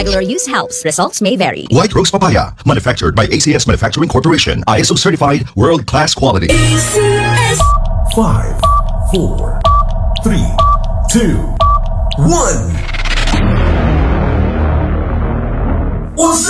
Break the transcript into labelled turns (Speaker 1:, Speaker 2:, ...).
Speaker 1: Regular use helps. Results may vary.
Speaker 2: White Rose Papaya, manufactured by ACS Manufacturing Corporation. ISO certified, world-class quality.
Speaker 3: ACS.
Speaker 4: 5, 4, 3, 2, 1. What's